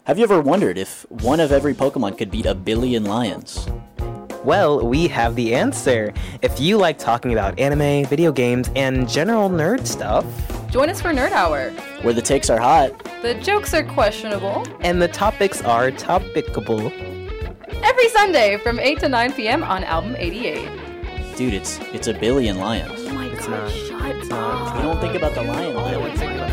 Have you ever wondered if one of every Pokemon could beat a billion lions? Well, we have the answer. If you like talking about anime, video games, and general nerd stuff, join us for Nerd Hour, where the takes are hot, the jokes are questionable, and the topics are topicable. Every Sunday from 8 to 9 p.m. on Album 88. Dude, it's a billion lions. Oh my It's god, not. shut It's up. not. You don't think about the lion. No one's thinking about